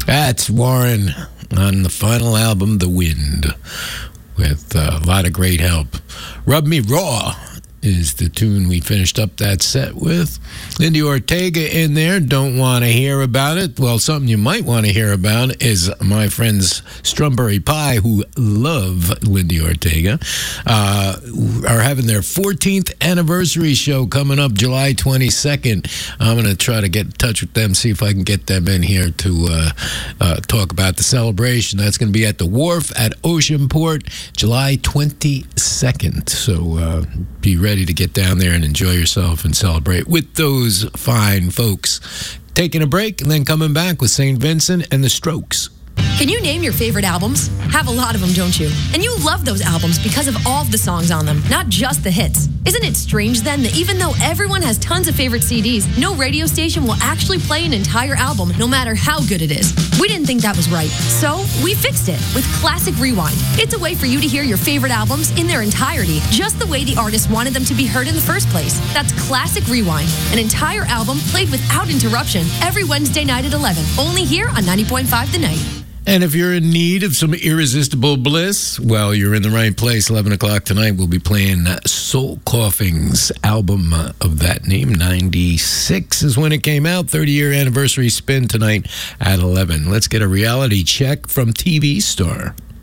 That's Warren on the final album, The Wind, with a lot of great help. Rub Me Raw is the tune we finished up that set with. Lindy Ortega in there, Don't Want to Hear About It. Well, something you might want to hear about is my friends Strawberry Pie, who love Lindy Ortega, are having their 14th anniversary show coming up July 22nd. I'm going to try to get in touch with them, see if I can get them in here to talk about the celebration. That's going to be at the Wharf at Oceanport, July 22nd. So be ready to get down there and enjoy yourself and celebrate with those fine folks. Taking a break and then coming back with St. Vincent and the Strokes. Can you name your favorite albums? Have a lot of them, don't you? And you love those albums because of all of the songs on them, not just the hits. Isn't it strange then that even though everyone has tons of favorite CDs, no radio station will actually play an entire album no matter how good it is? We didn't think that was right, so we fixed it with Classic Rewind. It's a way for you to hear your favorite albums in their entirety, just the way the artist wanted them to be heard in the first place. That's Classic Rewind, an entire album played without interruption every Wednesday night at 11, only here on 90.5 The Night. And if you're in need of some irresistible bliss, well, you're in the right place. 11 o'clock tonight, we'll be playing Soul Coughing's album of that name. 96 is when it came out. 30-year anniversary spin tonight at 11. Let's get a reality check from TV star.